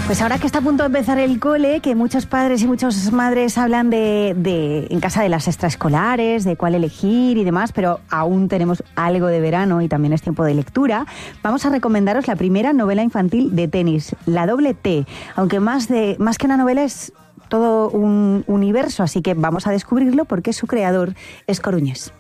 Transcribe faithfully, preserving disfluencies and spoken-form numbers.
Pues ahora que está a punto de empezar el cole, que muchos padres y muchas madres hablan de, de en casa de las extraescolares, de cuál elegir y demás, pero aún tenemos algo de verano y también es tiempo de lectura, vamos a recomendaros la primera novela infantil de tenis, La Doble T, aunque más, de, más que una novela es todo un universo, así que vamos a descubrirlo porque su creador es coruñés.